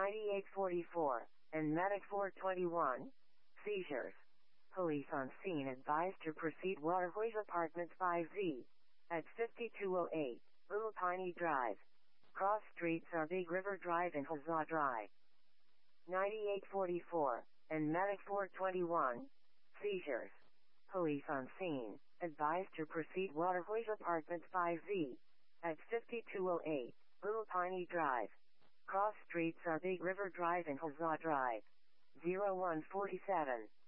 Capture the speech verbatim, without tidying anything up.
ninety-eight forty-four, and Medic four twenty-one. Seizures. Police on scene advised to proceed Waterways Apartments five Z. At fifty-two oh eight, Little Piney Drive. Cross streets are Big River Drive and Huzzah Drive. ninety-eight forty-four, and Medic four twenty-one. Seizures. Police on scene advised to proceed Waterways Apartments five Z. At fifty-two oh eight, Little Piney Drive. Cross streets are Big River Drive and Huzzah Drive. zero one forty-seven.